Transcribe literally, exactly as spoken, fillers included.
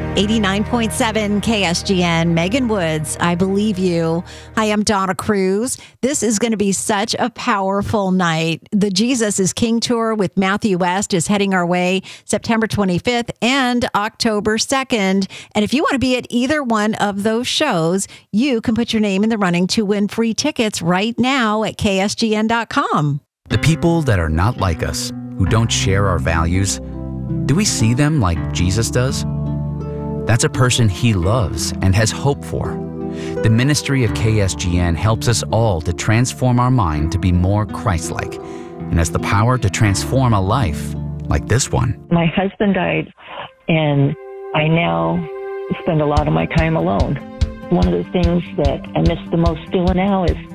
eighty-nine point seven K S G N, Megan Woods, I Believe You. Hi, I'm Donna Cruz. This is going to be such a powerful night. The Jesus is King Tour with Matthew West is heading our way September twenty-fifth and October second. And if you want to be at either one of those shows, you can put your name in the running to win free tickets right now at K S G N dot com. The people that are not like us, who don't share our values, do we see them like Jesus does? That's a person he loves and has hope for. The ministry of K S G N helps us all to transform our mind to be more Christ-like and has the power to transform a life like this one. My husband died, and I now spend a lot of my time alone. One of the things that I miss the most still now is